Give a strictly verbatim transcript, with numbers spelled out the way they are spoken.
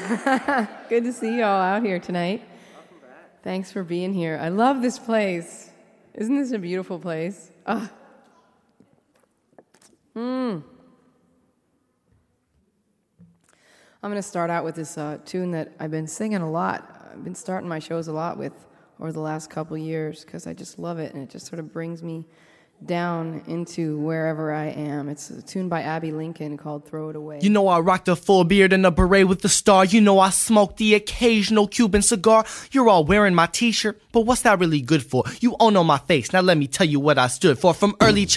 Good to see you all out here tonight. Welcome back. Thanks for being here. I love this place. Isn't this a beautiful place? Oh. Mm. I'm going to start out with this uh, tune that I've been singing a lot. I've been starting my shows a lot with over the last couple years because I just love it, and it just sort of brings me down into wherever I am. It's a tune by Abby Lincoln called Throw It Away. You know I rock the full beard and a beret with the star. You know I smoke the occasional Cuban cigar. You're all wearing my t-shirt, but what's that really good for? You all know my face, now let me tell you what I stood for. From early childhood